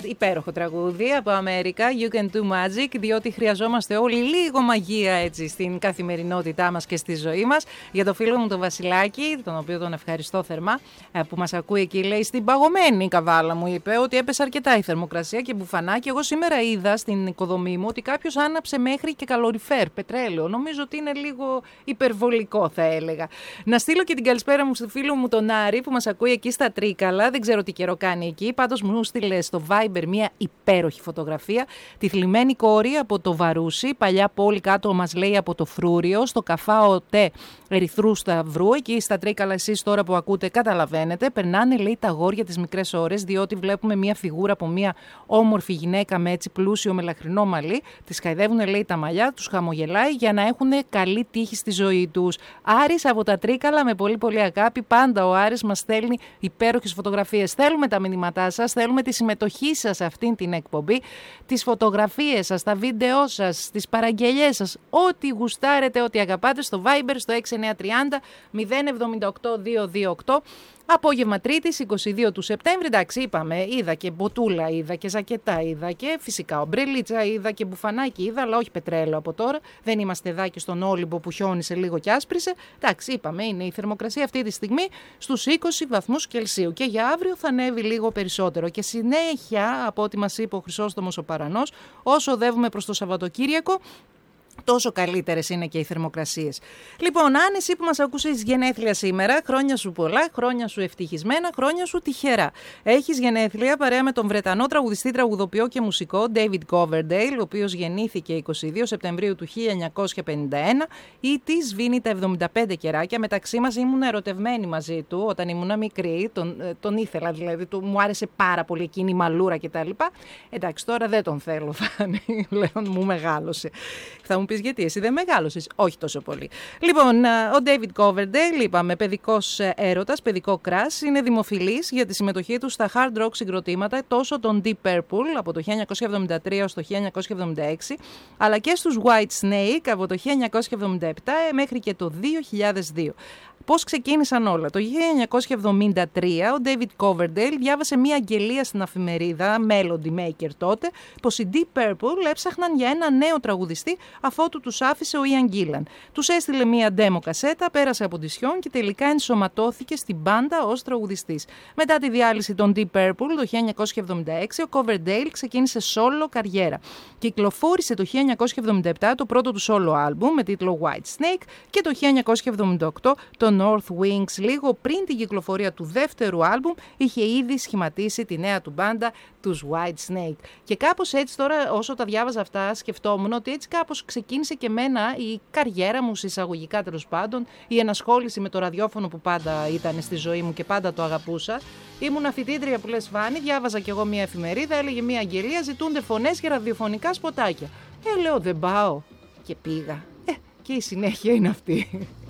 υπέροχο τραγούδι από Αμέρικα, You Can Do Magic, διότι χρειαζόμαστε όλοι λίγο μαγεία έτσι στην καθημερινότητά μας και στη ζωή μας. Για το φίλο μου τον Βασιλάκη, τον οποίο τον ευχαριστώ θερμά, που μας ακούει εκεί, λέει, στην παγωμένη καβάλα μου είπε ότι έπεσε αρκετά η θερμοκρασία και μπουφανάκι. Εγώ σήμερα είδα στην οικοδομή μου ότι κάποιος άναψε μέχρι και καλοριφέρ, πετρέλαιο. Νομίζω ότι είναι λίγο υπερβολικό, θα έλεγα. Να στείλω και την καλησπέρα μου στο φίλο μου τον Άρη που μας ακούει εκεί στα Τρίκαλα. Δεν ξέρω τι καιρό κάνει εκεί. Πάντως μου στείλε στο Viber μια υπέροχη φωτογραφία. Τη θλιμμένη κόρη από το Βαρούσι, παλιά πόλη κάτω μας λέει από το Φρούριο, στο Καφάο Τε Ερυθρού Σταυρού. Εκεί στα Τρίκαλα, εσείς τώρα που ακούτε, καταλαβαίνετε. Περνάνε, λέει, τα αγόρια τις μικρές ώρες, διότι βλέπουμε μια φιγούρα από μια όμορφη γυναίκα με έτσι πλούσιο μελαχρινό μαλλί. Τις χαϊδεύουν, λέει, τα μαλλιά, τους χαμογελάει για να έχουν καλή τύχη στη ζωή τους. Άρης από τα Τρίκαλα, με πολύ πολύ αγάπη. Πάντα ο Άρης μας στέλνει υπέροχες φωτογραφίες. Θέλουμε τα μηνύματά σας, θέλουμε τη συμμετοχή σας σε αυτήν την εκπομπή, τις φωτογραφίες σας, τα βίντεό σας, τις παραγγελιές σας, ό,τι γουστάρετε, ό,τι αγαπάτε, στο Viber, στο 6930 078 228. Απόγευμα Τρίτης, 22 του Σεπτέμβρη. Εντάξει, είπαμε, είδα και μποτούλα, είδα και ζακετά, είδα και φυσικά ομπρελίτσα, είδα και μπουφανάκι, είδα, αλλά όχι πετρέλαιο από τώρα. Δεν είμαστε εδώ και στον Όλυμπο που χιόνισε λίγο και άσπρισε. Εντάξει, είπαμε, είναι η θερμοκρασία αυτή τη στιγμή στους 20 βαθμούς Κελσίου. Και για αύριο θα ανέβει λίγο περισσότερο. Και συνέχεια, από ό,τι μας είπε ο Χρυσόστομος ο Παρανός, όσο οδεύουμε προς το Σαββατοκύριακο, τόσο καλύτερες είναι και οι θερμοκρασίες. Λοιπόν, αν εσύ που μας ακούσες γενέθλια σήμερα, χρόνια σου πολλά, χρόνια σου ευτυχισμένα, χρόνια σου τυχερά. Έχεις γενέθλια παρέα με τον Βρετανό τραγουδιστή, τραγουδοποιό και μουσικό David Coverdale, ο οποίος γεννήθηκε 22 Σεπτεμβρίου του 1951 ή τη σβήνει τα 75 κεράκια. Μεταξύ μας ήμουν ερωτευμένη μαζί του όταν ήμουν μικρή, τον ήθελα δηλαδή, μου άρεσε πάρα πολύ εκείνη η μαλούρα κτλ. Εντάξει, τώρα δεν τον θέλω, Φάνη, πλέον μου μεγάλωσε. Θα μου πεις γιατί εσύ δεν μεγάλωσες? Όχι τόσο πολύ. Λοιπόν, ο David Coverdale, είπαμε, παιδικός έρωτας, παιδικό κράς, είναι δημοφιλής για τη συμμετοχή του στα hard rock συγκροτήματα, τόσο τον Deep Purple από το 1973 ως το 1976, αλλά και στους White Snake από το 1977 μέχρι και το 2002. Πώς ξεκίνησαν όλα? Το 1973 ο David Coverdale διάβασε μία αγγελία στην εφημερίδα Melody Maker τότε πως οι Deep Purple έψαχναν για ένα νέο τραγουδιστή αφότου τους άφησε ο Ian Gillan. Τους έστειλε μία demo κασέτα, πέρασε από οντισιόν και τελικά ενσωματώθηκε στην μπάντα ως τραγουδιστής. Μετά τη διάλυση των Deep Purple το 1976 ο Coverdale ξεκίνησε solo καριέρα. Κυκλοφόρησε το 1977 το πρώτο του solo άλμπουμ με τίτλο White Snake και το 1978 το North Wings. Λίγο πριν την κυκλοφορία του δεύτερου άλμπουμ είχε ήδη σχηματίσει τη νέα του μπάντα, τους White Snake. Και κάπως έτσι τώρα όσο τα διάβαζα αυτά σκεφτόμουν ότι έτσι κάπως ξεκίνησε και εμένα η καριέρα μου, εισαγωγικά τέλος πάντων, η ενασχόληση με το ραδιόφωνο που πάντα ήταν στη ζωή μου και πάντα το αγαπούσα. Ήμουν φοιτήτρια που λες, Φάνη, διάβαζα κι εγώ μια εφημερίδα, έλεγε μια αγγελία, ζητούνται φωνές για ραδιοφωνικά σποτάκια. Λέω δεν πάω και πήγα. Και η συνέχεια είναι αυτή.